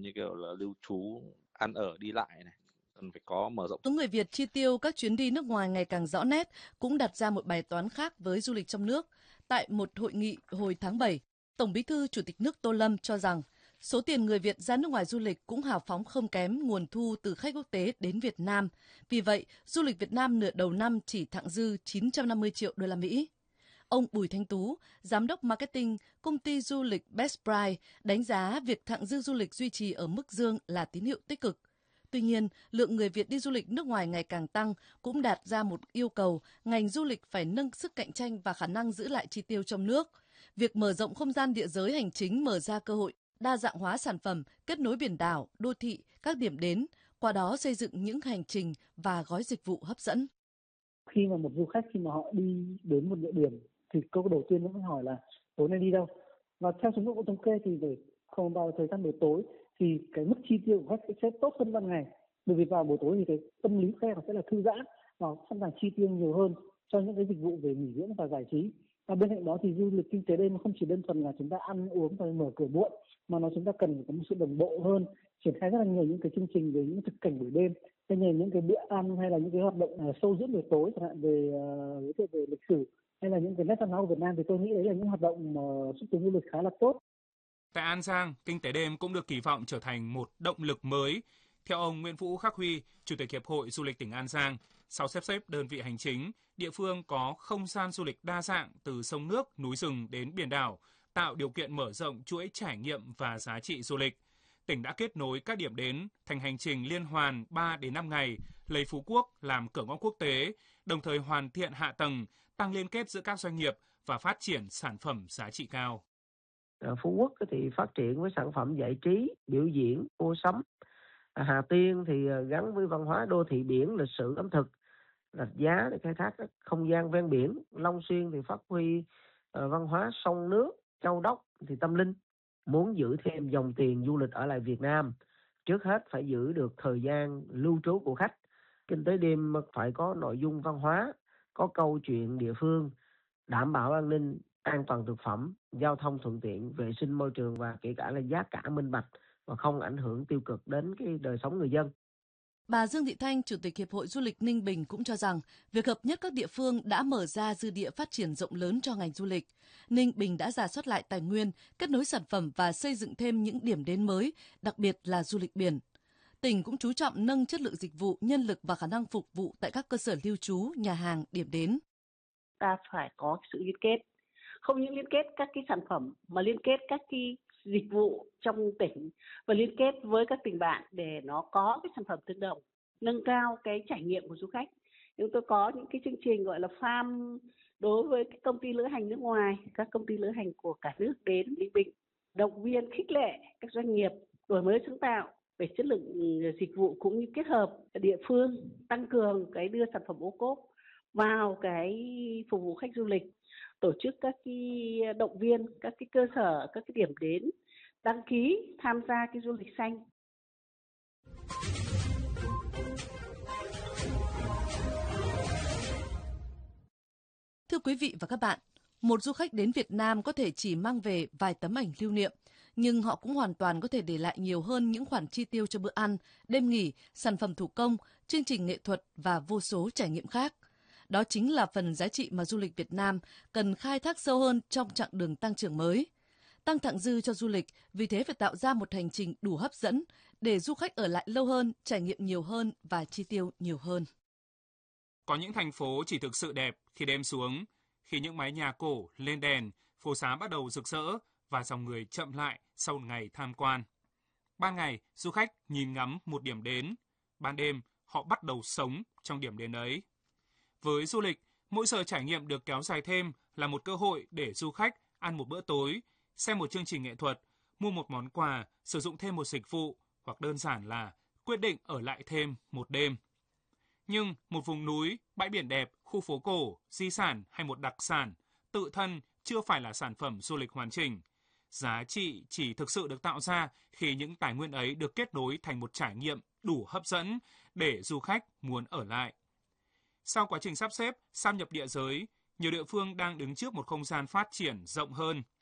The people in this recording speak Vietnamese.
như kiểu là lưu trú, ăn ở, đi lại này, cần phải có mở rộng. Số người Việt chi tiêu các chuyến đi nước ngoài ngày càng rõ nét cũng đặt ra một bài toán khác với du lịch trong nước. Tại một hội nghị hồi tháng 7, Tổng Bí thư Chủ tịch nước Tô Lâm cho rằng số tiền người Việt ra nước ngoài du lịch cũng hào phóng không kém nguồn thu từ khách quốc tế đến Việt Nam. Vì vậy, du lịch Việt Nam nửa đầu năm chỉ thặng dư 950 triệu đô la Mỹ. Ông Bùi Thanh Tú, giám đốc marketing công ty du lịch Best Price, đánh giá việc thặng dư du lịch duy trì ở mức dương là tín hiệu tích cực. Tuy nhiên, lượng người Việt đi du lịch nước ngoài ngày càng tăng cũng đặt ra một yêu cầu ngành du lịch phải nâng sức cạnh tranh và khả năng giữ lại chi tiêu trong nước. Việc mở rộng không gian địa giới hành chính mở ra cơ hội đa dạng hóa sản phẩm, kết nối biển đảo, đô thị, các điểm đến, qua đó xây dựng những hành trình và gói dịch vụ hấp dẫn. Khi mà một du khách khi mà họ đi đến một địa điểm thì câu đầu tiên nó mới hỏi là tối nay đi đâu. Và theo số liệu thống kê thì để không vào thời gian buổi tối thì cái mức chi tiêu của khách sẽ tốt hơn ban ngày. Bởi vì vào buổi tối thì cái tâm lý khách sẽ là thư giãn và sẵn sàng chi tiêu nhiều hơn cho những cái dịch vụ về nghỉ dưỡng và giải trí. Và bên cạnh đó thì du lịch kinh tế đêm không chỉ đơn thuần là chúng ta ăn uống và mở cửa muộn, mà chúng ta cần có một sự đồng bộ hơn, triển khai rất là nhiều những cái chương trình về những thực cảnh buổi đêm, hay là những cái bữa ăn, hay là những cái hoạt động sâu dưỡng buổi tối, chẳng hạn về lịch sử hay là những cái nét văn hóa của Việt Nam, thì tôi nghĩ đấy là những hoạt động mà xúc tiến du lịch khá là tốt. Tại An Giang, kinh tế đêm cũng được kỳ vọng trở thành một động lực mới. Theo ông Nguyễn Vũ Khắc Huy, Chủ tịch Hiệp hội Du lịch tỉnh An Giang, sau sắp xếp đơn vị hành chính, địa phương có không gian du lịch đa dạng từ sông nước, núi rừng đến biển đảo, tạo điều kiện mở rộng chuỗi trải nghiệm và giá trị du lịch. Tỉnh đã kết nối các điểm đến thành hành trình liên hoàn 3 đến 5 ngày, lấy Phú Quốc làm cửa ngõ quốc tế, đồng thời hoàn thiện hạ tầng, tăng liên kết giữa các doanh nghiệp và phát triển sản phẩm giá trị cao. Phú Quốc thì phát triển với sản phẩm giải trí, biểu diễn, mua sắm. Hà Tiên thì gắn với văn hóa đô thị biển, lịch sử, ẩm thực, Rạch Giá để khai thác các không gian ven biển. Long Xuyên thì phát huy văn hóa sông nước. Châu Đốc thì tâm linh. Muốn giữ thêm dòng tiền du lịch ở lại Việt Nam, trước hết phải giữ được thời gian lưu trú của khách. Kinh tế đêm phải có nội dung văn hóa, có câu chuyện địa phương, đảm bảo an ninh, an toàn thực phẩm, giao thông thuận tiện, vệ sinh môi trường và kể cả là giá cả minh bạch và không ảnh hưởng tiêu cực đến cái đời sống người dân. Bà Dương Thị Thanh, Chủ tịch Hiệp hội Du lịch Ninh Bình cũng cho rằng việc hợp nhất các địa phương đã mở ra dư địa phát triển rộng lớn cho ngành du lịch. Ninh Bình đã rà soát lại tài nguyên, kết nối sản phẩm và xây dựng thêm những điểm đến mới, đặc biệt là du lịch biển. Tỉnh cũng chú trọng nâng chất lượng dịch vụ, nhân lực và khả năng phục vụ tại các cơ sở lưu trú, nhà hàng, điểm đến. Ta phải có sự liên kết, không những liên kết các cái sản phẩm mà liên kết các cái dịch vụ trong tỉnh và liên kết với các tỉnh bạn để nó có cái sản phẩm tương đồng, nâng cao cái trải nghiệm của du khách. Chúng tôi có những cái chương trình gọi là farm đối với các công ty lữ hành nước ngoài, các công ty lữ hành của cả nước đến Ninh Bình, động viên khích lệ các doanh nghiệp đổi mới sáng tạo về chất lượng dịch vụ cũng như kết hợp địa phương tăng cường cái đưa sản phẩm ô cốp vào cái phục vụ khách du lịch, tổ chức các cái động viên các cái cơ sở, các cái điểm đến đăng ký tham gia cái du lịch xanh. Thưa quý vị và các bạn, một du khách đến Việt Nam có thể chỉ mang về vài tấm ảnh lưu niệm, nhưng họ cũng hoàn toàn có thể để lại nhiều hơn những khoản chi tiêu cho bữa ăn, đêm nghỉ, sản phẩm thủ công, chương trình nghệ thuật và vô số trải nghiệm khác. Đó chính là phần giá trị mà du lịch Việt Nam cần khai thác sâu hơn trong chặng đường tăng trưởng mới. Tăng thặng dư cho du lịch, vì thế phải tạo ra một hành trình đủ hấp dẫn để du khách ở lại lâu hơn, trải nghiệm nhiều hơn và chi tiêu nhiều hơn. Có những thành phố chỉ thực sự đẹp khi đêm xuống, khi những mái nhà cổ lên đèn, phố xá bắt đầu rực rỡ và dòng người chậm lại sau một ngày tham quan. Ban ngày, du khách nhìn ngắm một điểm đến, ban đêm họ bắt đầu sống trong điểm đến ấy. Với du lịch, mỗi giờ trải nghiệm được kéo dài thêm là một cơ hội để du khách ăn một bữa tối, xem một chương trình nghệ thuật, mua một món quà, sử dụng thêm một dịch vụ hoặc đơn giản là quyết định ở lại thêm một đêm. Nhưng một vùng núi, bãi biển đẹp, khu phố cổ, di sản hay một đặc sản tự thân chưa phải là sản phẩm du lịch hoàn chỉnh. Giá trị chỉ thực sự được tạo ra khi những tài nguyên ấy được kết nối thành một trải nghiệm đủ hấp dẫn để du khách muốn ở lại. Sau quá trình sắp xếp, sáp nhập địa giới, nhiều địa phương đang đứng trước một không gian phát triển rộng hơn.